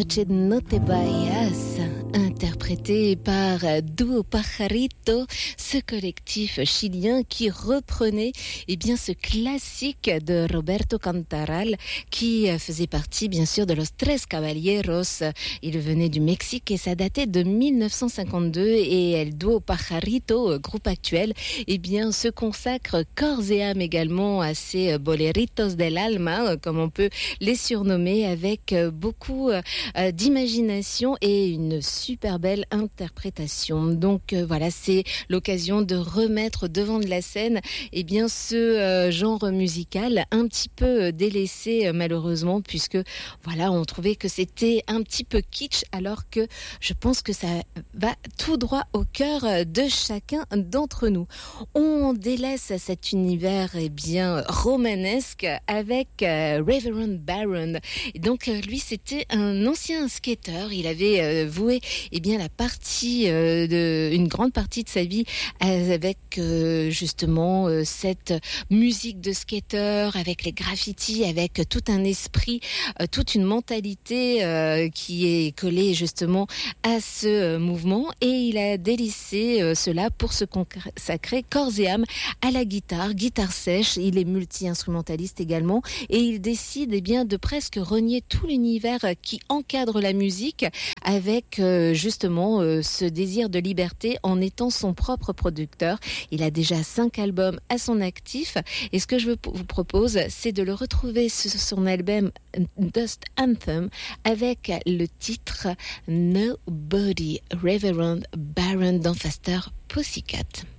Noche no te vayas, interprété par Duo Pajarito, ce collectif chilien qui reprenait bien ce classique de Roberto Cantaral qui faisait partie bien sûr de Los Tres Caballeros. Il venait du Mexique et ça datait de 1952 et El Duo Pajarito, groupe actuel, bien se consacre corps et âme également à ces boleritos del alma, comme on peut les surnommer, avec beaucoup d'imagination et une super belle interprétation. Donc voilà, c'est l'occasion de remettre devant de la scène bien ce genre musical un petit peu délaissé malheureusement, puisque voilà, on trouvait que c'était un petit peu kitsch, alors que je pense que ça va tout droit au cœur de chacun d'entre nous. On délaisse cet univers bien romanesque avec Reverend Baron. Et donc lui, c'était un ancien skateur. Il avait voué bien la partie une grande partie de sa vie avec justement cette musique de skater, avec les graffitis, avec tout un esprit, toute une mentalité qui est collée justement à ce mouvement, et il a délaissé cela pour se consacrer corps et âme à la guitare sèche. Il est multi-instrumentaliste également, et il décide bien de presque renier tout l'univers qui encadre la musique, avec justement ce désir de liberté en étant son propre producteur. Il a déjà 5 albums à son actif, et ce que je vous propose, c'est de le retrouver sur son album Dust Anthem avec le titre Nobody, Reverend Baron dans Faster Pussycat.